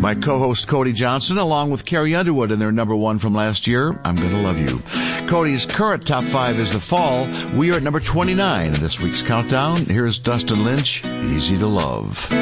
My co-host Cody Johnson, along with Carrie Underwood in their number one from last year, I'm Gonna Love You. Cody's current top 5 is The Fall. We are at number 29 in this week's countdown. Here's Dustin Lynch, Easy to Love.